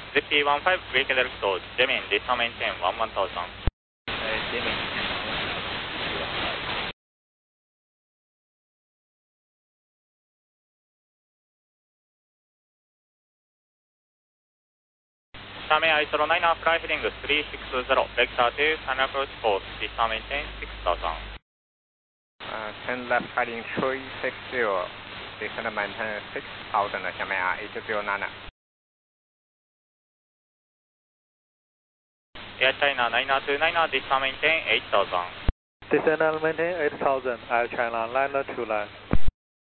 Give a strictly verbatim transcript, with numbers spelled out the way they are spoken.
Z P one five, we can direct to Jemin, descend maintain one one thousand. Jemin. Same I S O niner, fly heading three six zero, vector two, final approach course, descend maintain six thousand. Uh, ten left heading three six zero, descend maintain six thousand, 下面啊 eight zero nine. Air China niner two niner, descend maintain eight thousand. Descend and maintain eight thousand, Air China niner two nine.